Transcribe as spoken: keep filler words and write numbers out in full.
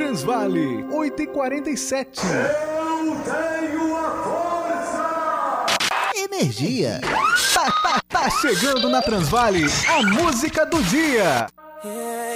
Transvale, oito e quarenta e sete. Eu tenho a força! Energia. Tá, tá, tá chegando na Transvale a música do dia.